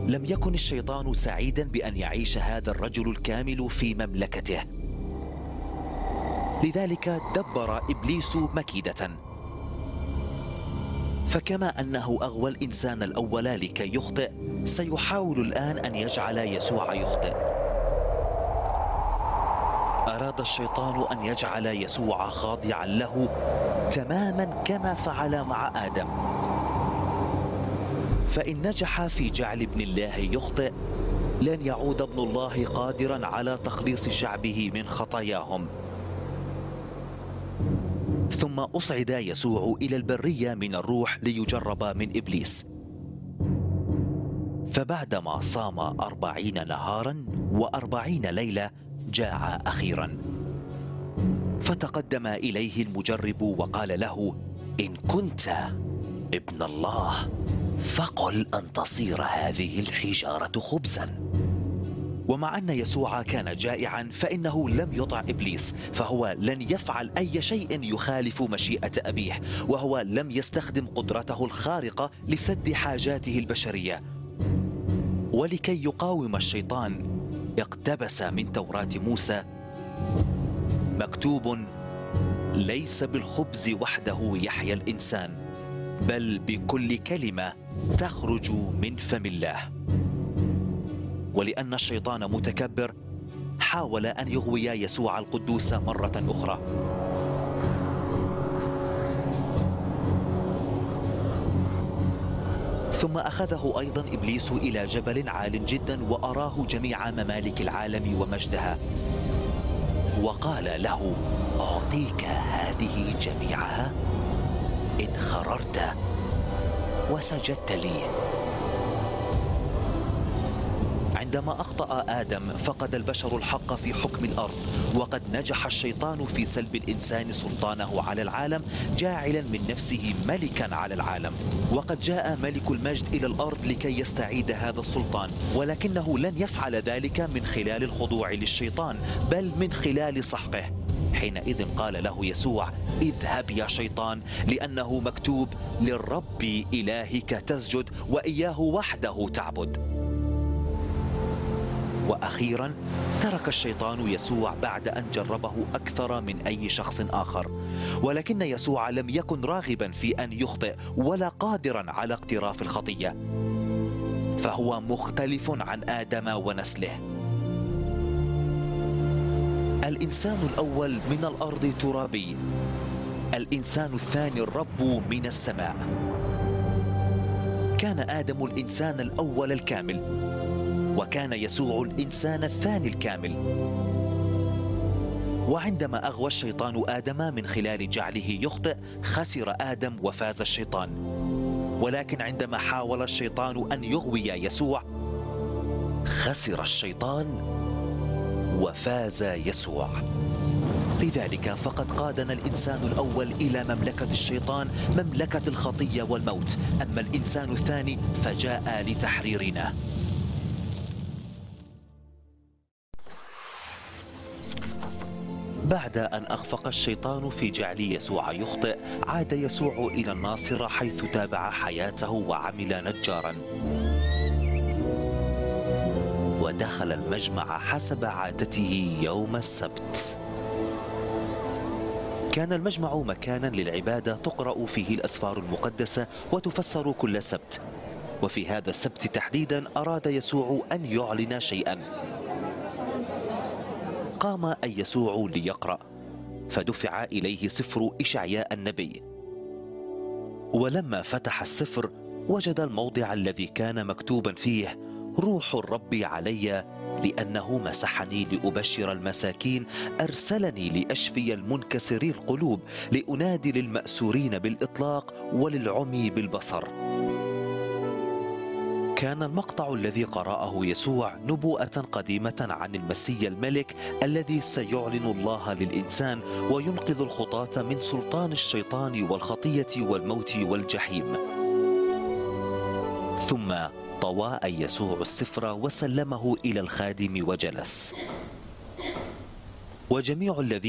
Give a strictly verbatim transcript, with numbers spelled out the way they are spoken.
لم يكن الشيطان سعيدا بأن يعيش هذا الرجل الكامل في مملكته، لذلك دبر إبليس مكيدة. فكما أنه أغوى الإنسان الأول لكي يخطئ، سيحاول الآن أن يجعل يسوع يخطئ. أراد الشيطان أن يجعل يسوع خاضعا له تماما كما فعل مع آدم. فإن نجح في جعل ابن الله يخطئ، لن يعود ابن الله قادرا على تخليص شعبه من خطاياهم. ثم أصعد يسوع إلى البرية من الروح ليجرب من إبليس. فبعدما صام أربعين نهارا وأربعين ليلة جاع أخيرا، فتقدم إليه المجرب وقال له: إن كنت ابن الله فقل أن تصير هذه الحجارة خبزا. ومع أن يسوع كان جائعا فإنه لم يطع إبليس، فهو لن يفعل أي شيء يخالف مشيئة أبيه، وهو لم يستخدم قدرته الخارقة لسد حاجاته البشرية. ولكي يقاوم الشيطان اقتبس من توراة موسى: مكتوب: ليس بالخبز وحده يحيا الإنسان، بل بكل كلمة تخرج من فم الله. ولأن الشيطان متكبر، حاول أن يغوي يسوع القدوس مرة أخرى. ثم أخذه أيضا إبليس إلى جبل عال جدا وأراه جميع ممالك العالم ومجدها، وقال له: أعطيك هذه جميعها إن خررت وسجدت لي. عندما أخطأ آدم فقد البشر الحق في حكم الأرض، وقد نجح الشيطان في سلب الإنسان سلطانه على العالم، جاعلا من نفسه ملكا على العالم. وقد جاء ملك المجد إلى الأرض لكي يستعيد هذا السلطان، ولكنه لن يفعل ذلك من خلال الخضوع للشيطان، بل من خلال سحقه. حينئذ قال له يسوع: اذهب يا شيطان، لأنه مكتوب: للرب إلهك تسجد وإياه وحده تعبد. وأخيرا ترك الشيطان يسوع بعد أن جربه أكثر من أي شخص آخر، ولكن يسوع لم يكن راغبا في أن يخطئ ولا قادرا على اقتراف الخطية، فهو مختلف عن آدم ونسله. الإنسان الأول من الأرض ترابي، الإنسان الثاني الرب من السماء. كان آدم الإنسان الأول الكامل، وكان يسوع الإنسان الثاني الكامل. وعندما أغوى الشيطان آدم من خلال جعله يخطئ، خسر آدم وفاز الشيطان. ولكن عندما حاول الشيطان أن يغوي يسوع، خسر الشيطان وفاز يسوع. لذلك فقد قادنا الإنسان الأول إلى مملكة الشيطان، مملكة الخطية والموت، أما الإنسان الثاني فجاء لتحريرنا. بعد أن أخفق الشيطان في جعل يسوع يخطئ، عاد يسوع إلى الناصرة حيث تابع حياته وعمل نجارا، ودخل المجمع حسب عادته يوم السبت. كان المجمع مكانا للعبادة تقرأ فيه الأسفار المقدسة وتفسر كل سبت، وفي هذا السبت تحديدا أراد يسوع أن يعلن شيئا. قام أي يسوع ليقرأ، فدفع إليه سفر إشعياء النبي. ولما فتح السفر وجد الموضع الذي كان مكتوبا فيه: روح الرب علي لأنه مسحني لأبشر المساكين، أرسلني لأشفي المنكسري القلوب، لأنادي للمأسورين بالإطلاق وللعمي بالبصر. كان المقطع الذي قرأه يسوع نبوءة قديمة عن المسيا الملك الذي سيعلن الله للإنسان وينقذ الخطاة من سلطان الشيطان والخطية والموت والجحيم. ثم طوى يسوع السفر وسلمه إلى الخادم وجلس. وجميع الذين